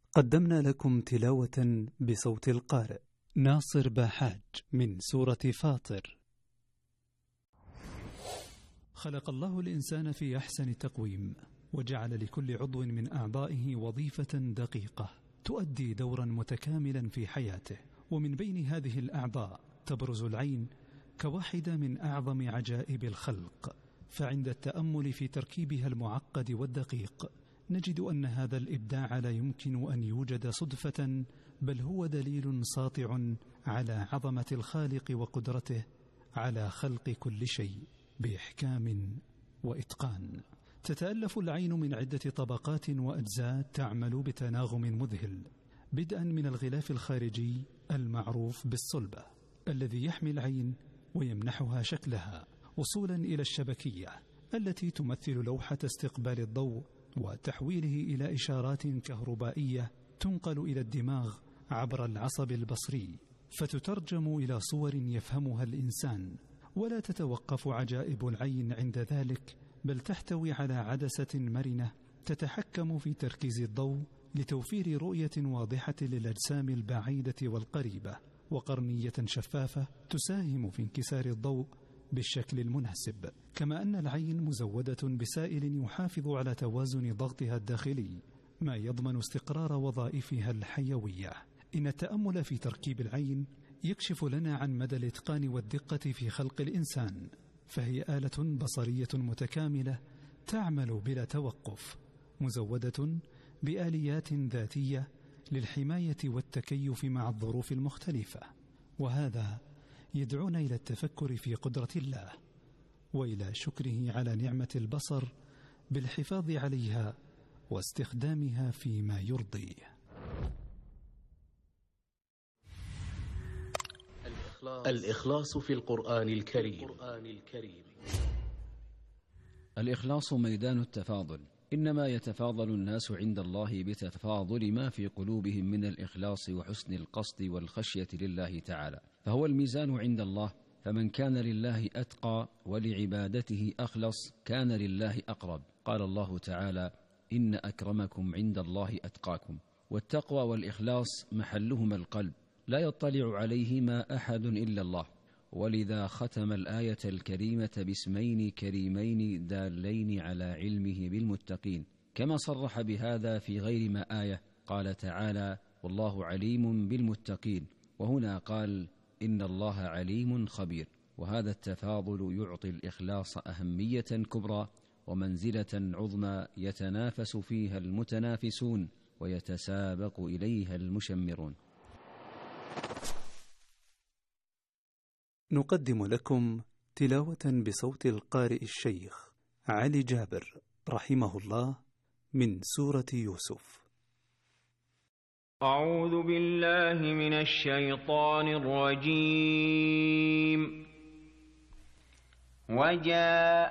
قدمنا لكم تلاوة بصوت القارئ ناصر باحاج من سورة فاطر. خلق الله الإنسان في أحسن تقويم، وجعل لكل عضو من أعضائه وظيفة دقيقة تؤدي دورا متكاملا في حياته. ومن بين هذه الأعضاء تبرز العين كواحدة من أعظم عجائب الخلق، فعند التأمل في تركيبها المعقد والدقيق نجد أن هذا الإبداع لا يمكن أن يوجد صدفة، بل هو دليل ساطع على عظمة الخالق وقدرته على خلق كل شيء بإحكام وإتقان. تتألف العين من عدة طبقات وأجزاء تعمل بتناغم مذهل، بدءا من الغلاف الخارجي المعروف بالصلبة الذي يحمي العين ويمنحها شكلها، وصولا إلى الشبكية التي تمثل لوحة استقبال الضوء وتحويله إلى إشارات كهربائية تنقل إلى الدماغ عبر العصب البصري، فتترجم إلى صور يفهمها الإنسان. ولا تتوقف عجائب العين عند ذلك، بل تحتوي على عدسة مرنة تتحكم في تركيز الضوء لتوفير رؤية واضحة للأجسام البعيدة والقريبة، وقرنية شفافة تساهم في انكسار الضوء بالشكل المناسب. كما أن العين مزودة بسائل يحافظ على توازن ضغطها الداخلي، ما يضمن استقرار وظائفها الحيوية. إن التأمل في تركيب العين يكشف لنا عن مدى الإتقان والدقة في خلق الإنسان، فهي آلة بصرية متكاملة تعمل بلا توقف، مزودة بآليات ذاتية للحماية والتكيف مع الظروف المختلفة. وهذا يدعونا إلى التفكر في قدرة الله، وإلى شكره على نعمة البصر بالحفاظ عليها واستخدامها فيما يرضيه. الإخلاص في القرآن الكريم. الإخلاص ميدان التفاضل، إنما يتفاضل الناس عند الله بتفاضل ما في قلوبهم من الإخلاص وحسن القصد والخشية لله تعالى، فهو الميزان عند الله. فمن كان لله أتقى ولعبادته أخلص كان لله أقرب. قال الله تعالى: إن أكرمكم عند الله أتقاكم. والتقوى والإخلاص محلهما القلب، لا يطلع عليهما أحد إلا الله، ولذا ختم الآية الكريمة باسمين كريمين دالين على علمه بالمتقين، كما صرح بهذا في غير ما آية. قال تعالى: والله عليم بالمتقين، وهنا قال: إن الله عليم خبير. وهذا التفاضل يعطي الإخلاص أهمية كبرى ومنزلة عظمى يتنافس فيها المتنافسون ويتسابق إليها المشمرون. نقدم لكم تلاوة بصوت القارئ الشيخ علي جابر رحمه الله من سورة يوسف. أعوذ بالله من الشيطان الرجيم. وجاء